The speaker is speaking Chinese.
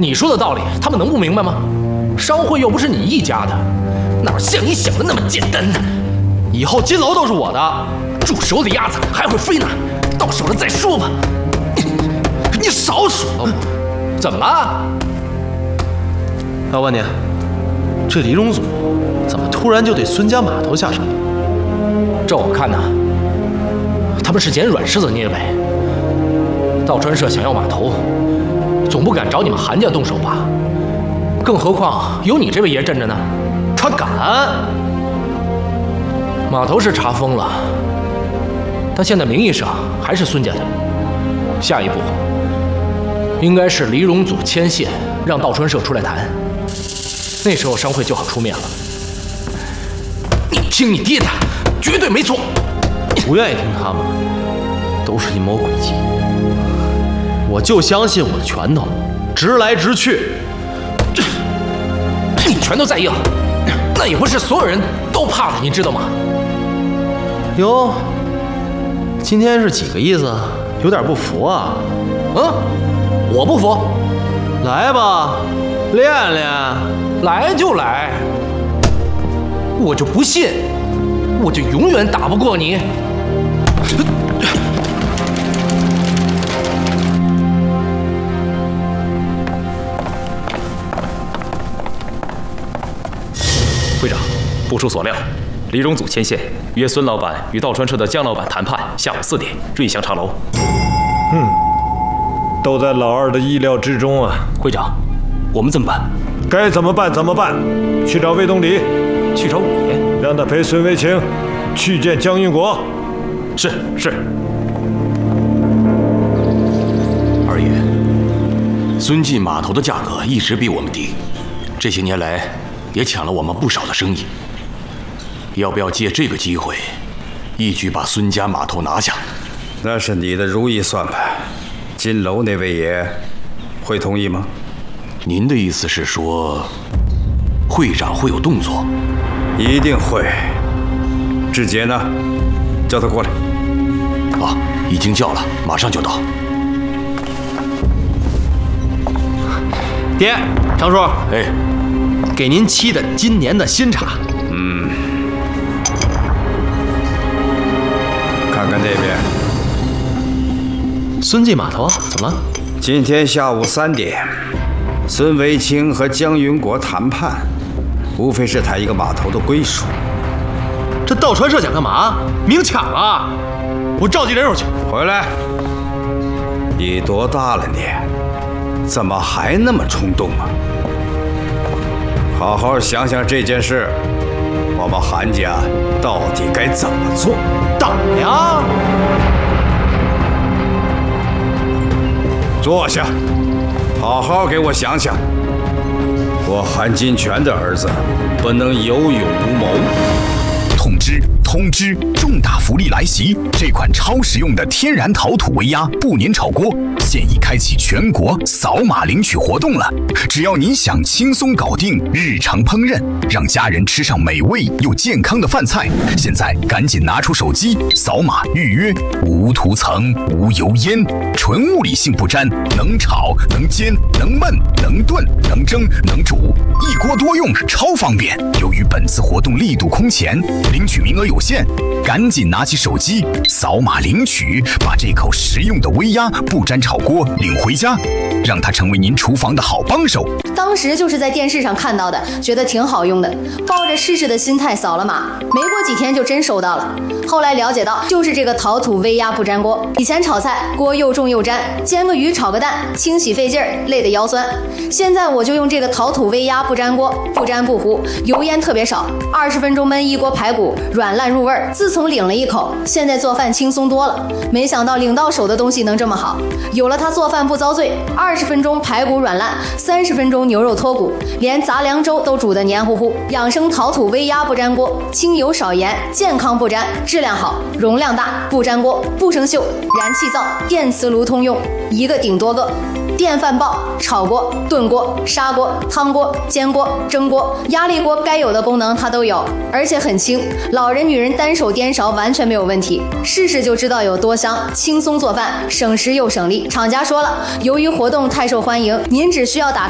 你说的道理，他们能不明白吗？商会又不是你一家的，哪像你想的那么简单呢？以后金楼都是我的，煮熟的鸭子还会飞呢，到手了再说吧。你少说！怎么了？ 我问你，这李荣祖怎么突然就对孙家码头下手？ 照我看呢，他们是捡软柿子捏呗。道川社想要码头，总不敢找你们韩家动手吧？更何况有你这位爷镇着呢，他敢？码头是查封了，但现在名义上还是孙家的。下一步应该是李荣祖牵线，让道川社出来谈，那时候商会就好出面了。你听你爹的，绝对没错。 不愿意听他们，都是阴谋诡计。我就相信我的拳头，直来直去。 你拳头再硬，那也不是所有人都怕的，你知道吗？ 哟，今天是几个意思？有点不服啊？ 我不服。 来吧，练练。 来就来。我就不信，我就永远打不过你。 会长，不出所料，李荣祖牵线约孙老板与道川社的江老板谈判，下午4点瑞祥茶楼。 都在老二的意料之中啊。 会长，我们怎么办？ 该怎么办怎么办？去找魏东篱， 去找五爷， 让他陪孙维清去见江云国。 是。 二爷，孙记码头的价格一直比我们低，这些年来也抢了我们不少的生意。要不要借这个机会，一举把孙家码头拿下？ 那是你的如意算盘。金楼那位爷会同意吗？ 您的意思是说，会长会有动作？ 一定会。志杰呢？叫他过来。 啊，已经叫了，马上就到。 爹，常叔， 哎， 给您沏的今年的新茶。 看看这边。 孙记码头怎么了？ 今天下午3点，孙维清和江云国谈判，无非是谈一个码头的归属。 这道川社想干嘛？明抢啊！我召集人手去。 回来。你多大了你？怎么还那么冲动啊？好好想想这件事，我们韩家到底该怎么做？ 等呀！ 坐下，好好给我想想。我韩金泉的儿子不能有勇无谋。 通知！重大福利来袭！这款超实用的天然陶土微压不粘炒锅现已开启全国扫码领取活动了。只要您想轻松搞定日常烹饪，让家人吃上美味又健康的饭菜，现在赶紧拿出手机扫码预约，无涂层、无油烟，纯物理性不沾，能炒、能煎、能焖、能炖、能蒸、能煮，一锅多用，超方便。由于本次活动力度空前，领取名额有限，赶紧拿起手机扫码领取，把这口实用的微压不粘炒锅领回家，让它成为您厨房的好帮手。 当时就是在电视上看到的，觉得挺好用的，抱着试试的心态扫了码，没过几天就真收到了。后来了解到，就是这个陶土微压不粘锅。以前炒菜锅又重又粘，煎个鱼炒个蛋，清洗费劲儿，累得腰酸。现在我就用这个陶土微压不粘锅，不粘不糊，油烟特别少，20分钟焖一锅排骨，软烂入味儿。自从领了一口，现在做饭轻松多了。没想到领到手的东西能这么好，有了它做饭不遭罪，20分钟排骨软烂，30分钟牛肉脱骨，连杂粮粥都煮得黏糊糊。养生陶土微压不粘锅，轻油少盐，健康不粘，质量好，容量大，不粘锅，不生锈，燃气灶、电磁炉通用，一个顶多个。电饭煲、炒锅、炖锅、砂锅、汤锅、煎锅、蒸锅、压力锅，该有的功能它都有，而且很轻，老人女人单手颠勺完全没有问题。试试就知道有多香，轻松做饭，省时又省力。厂家说了，由于活动太受欢迎，您只需要打